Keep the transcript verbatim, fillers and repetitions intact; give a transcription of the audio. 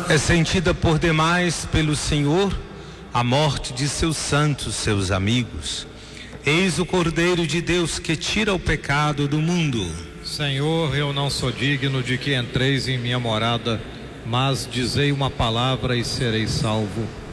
É sentida por demais pelo Senhor a morte de seus santos, seus amigos. Eis o Cordeiro de Deus que tira o pecado do mundo. Senhor, eu não sou digno de que entreis em minha morada, mas dizei uma palavra e serei salvo.